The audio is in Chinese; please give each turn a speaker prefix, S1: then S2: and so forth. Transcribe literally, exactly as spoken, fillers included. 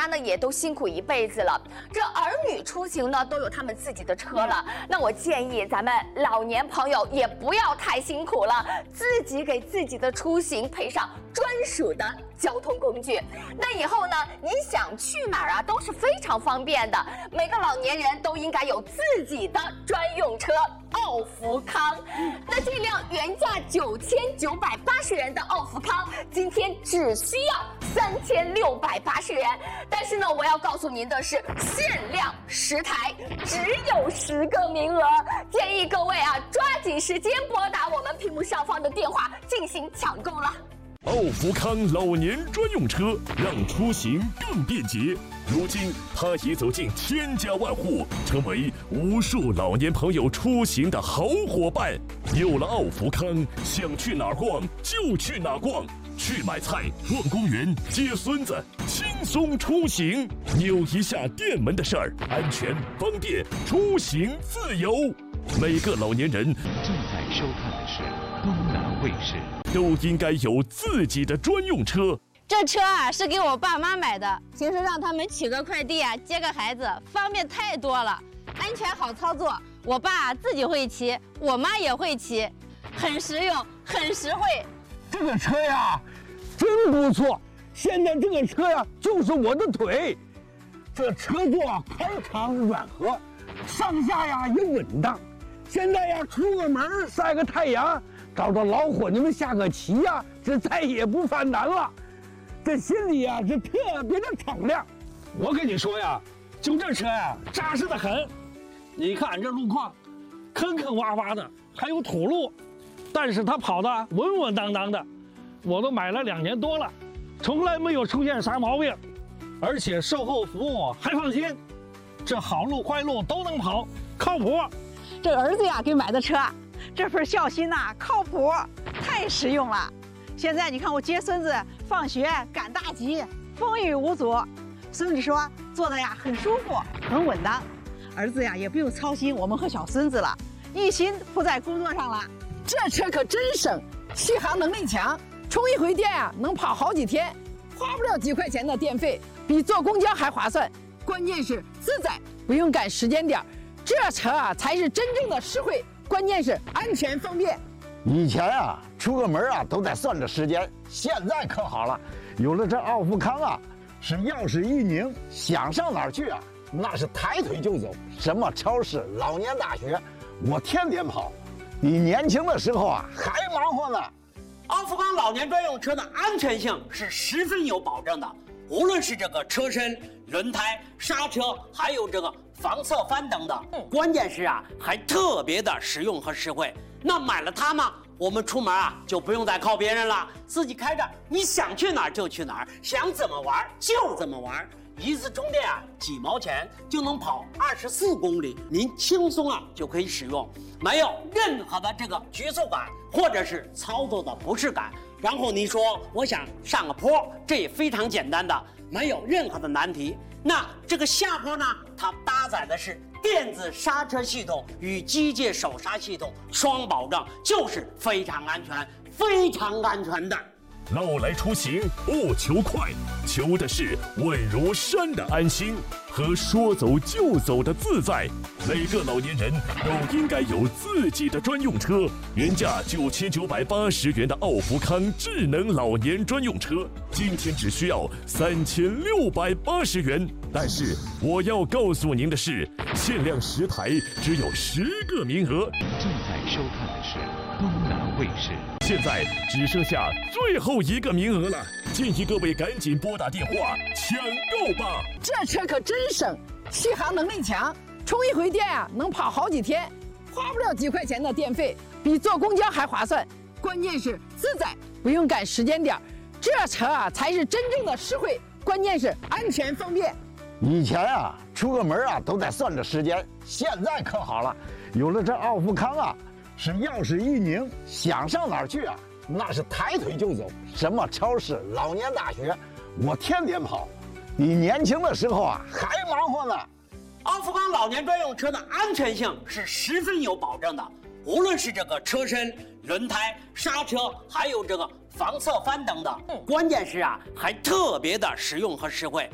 S1: 家呢也都辛苦一辈子了，这儿女出行呢都有他们自己的车了。那我建议咱们老年朋友也不要太辛苦了，自己给自己的出行配上专属的交通工具。那以后呢，你想去哪儿啊，都是非常方便的。每个老年人都应该有自己的专用车。奥福康，那这辆原价九千九百八十元的奥福康，今天只需要三千六百八十元。但是呢，我要告诉您的是，限量十台，只有十个名额，建议各位啊，抓紧时间拨打我们屏幕上方的电话进行抢购了。
S2: 奥福康老年专用车让出行更便捷，如今它已走进千家万户，成为无数老年朋友出行的好伙伴。有了奥福康，想去哪儿逛就去哪儿逛，去买菜、逛公园、接孙子，轻松出行。扭一下电门的事儿，安全方便，出行自由。每个老年人
S3: 正在收看的是东南卫视。
S2: 都应该有自己的专用车。
S4: 这车啊是给我爸妈买的，平时让他们取个快递啊、接个孩子，方便太多了，安全好操作。我爸自己会骑，我妈也会骑，很实用，很实惠。
S5: 这个车呀，真不错。现在这个车呀，就是我的腿。这车座啊宽敞软和，上下呀也稳当。现在呀，出个门晒个太阳，找着老伙计们下个棋呀，这再也不犯难了。这心里呀是特别的敞亮。我跟你说呀，就这车呀，扎实的很。你看这路况，坑坑洼洼的，还有土路，但是它跑得稳稳当当的。我都买了两年多了，从来没有出现啥毛病，而且售后服务还放心。这好路坏路都能跑，靠谱。
S6: 这儿子呀给买的车，这份孝心呐、啊，靠谱，太实用了。现在你看我接孙子放学赶大集，风雨无阻。孙子说坐的呀很舒服，很稳当。儿子呀也不用操心我们和小孙子了，一心扑在工作上了。
S7: 这车可真省，续航能力强，充一回电啊能跑好几天，花不了几块钱的电费，比坐公交还划算。关键是自在，不用赶时间点。这车啊才是真正的实惠，关键是安全方便。
S5: 以前啊出个门啊都得算着时间，现在可好了，有了这奥福康啊，是钥匙一拧，想上哪儿去啊，那是抬腿就走。什么超市、老年大学，我天天跑，比年轻的时候啊还忙活呢。
S8: 奥福康老年专用车的安全性是十分有保证的，无论是这个车身、轮胎、刹车，还有这个防侧翻等等，关键是啊，还特别的实用和实惠。那买了它呢，我们出门啊就不用再靠别人了，自己开着，你想去哪儿就去哪儿，想怎么玩就怎么玩。一次充电啊，几毛钱就能跑二十四公里，您轻松啊就可以使用，没有任何的这个局促感或者是操作的不适感。然后你说我想上个坡，这也非常简单的，没有任何的难题。那这个下坡呢，它搭载的是电子刹车系统与机械手刹系统双保证，就是非常安全、非常安全的。
S2: 老来出行不求快，求的是稳如山的安心和说走就走的自在。每个老年人都应该有自己的专用车。原价九千九百八十元的奥福康智能老年专用车，今天只需要三千六百八十元。但是我要告诉您的是，限量十台，只有十个名额。
S3: 正在收看的是东南卫视。
S2: 现在只剩下最后一个名额了，建议各位赶紧拨打电话抢购吧。
S7: 这车可真省，续航能力强，充一回电啊能跑好几天，花不了几块钱的电费，比坐公交还划算。关键是自在，不用赶时间点。这车啊才是真正的实惠，关键是安全方便。
S5: 以前啊出个门啊都得算着时间，现在可好了，有了这奥福康啊，是钥匙一拧，想上哪儿去啊，那是抬腿就走。什么超市、老年大学，我天天跑，比年轻的时候啊还忙活呢。
S8: 奥福康老年专用车的安全性是十分有保证的，无论是这个车身、轮胎、刹车，还有这个防侧翻等等，关键是啊，还特别的实用和实惠。